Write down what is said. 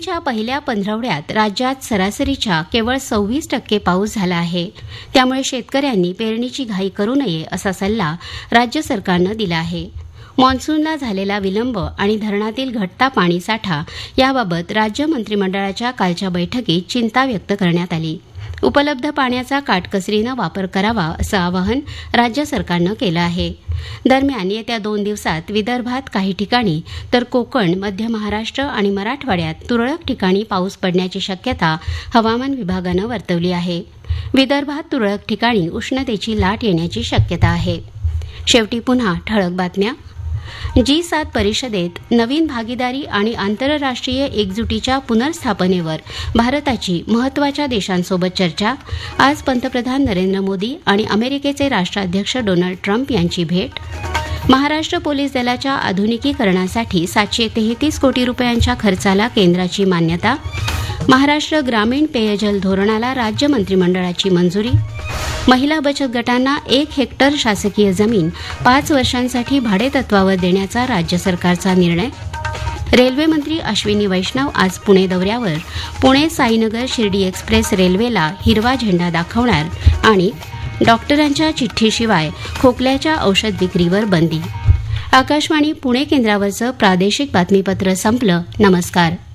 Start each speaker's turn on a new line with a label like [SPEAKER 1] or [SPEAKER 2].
[SPEAKER 1] जूनच्या पहिल्या पंधरवड्यात राज्यात सरासरीच्या केवळ 26% पाऊस झाला आहे. त्यामुळे शेतकऱ्यांनी पेरणीची घाई करू नये असा सल्ला राज्य सरकारनं दिला आहे. मान्सूनला झालेला विलंब आणि धरणातील घटता पाणीसाठा याबाबत राज्य मंत्रिमंडळाच्या कालच्या बैठकीत चिंता व्यक्त करण्यात आली. उपलब्ध पाण्याचा काटकसरीनं वापर करावा असं आवाहन राज्य सरकारनं केलं आहे. दरम्यान येत्या 2 दिवसात विदर्भात काही ठिकाणी तर कोकण, मध्य महाराष्ट्र आणि मराठवाड्यात तुरळक ठिकाणी पाऊस पडण्याची शक्यता हवामान विभागानं वर्तवली आहे. विदर्भात तुरळक ठिकाणी उष्णतेची लाट येण्याची शक्यता आहे. शेवटी पुन्हा ठळक बातम्या. G7 परिषदेत नवीन भागीदारी आणि आंतरराष्ट्रीय एकजुटीच्या पुनर्स्थापनेवर भारताची महत्त्वाच्या देशांसोबत चर्चा. आज पंतप्रधान नरेंद्र मोदी आणि अमेरिकेचे राष्ट्राध्यक्ष डोनाल्ड ट्रम्प यांची भेट. महाराष्ट्र पोलीस दलाच्या आधुनिकीकरणासाठी 733 कोटी रुपयांच्या खर्चाला केंद्राची मान्यता. महाराष्ट्र ग्रामीण पेयजल धोरणाला राज्य मंत्रिमंडळाची मंजुरी. महिला बचत गटांना 1 हेक्टर शासकीय जमीन 5 वर्षांसाठी भाडेतत्वावर देण्याचा राज्य सरकारचा निर्णय. रेल्वे मंत्री अश्विनी वैष्णव आज पुणे दौऱ्यावर. पुणे साईनगर शिर्डी एक्सप्रेस रेल्वेला हिरवा झेंडा दाखवणार. आणि डॉक्टरांच्या चिठ्ठीशिवाय खोकल्याच्या औषध विक्रीवर बंदी. आकाशवाणी पुणे केंद्रावरचं प्रादेशिक बातमीपत्र संपलं. नमस्कार.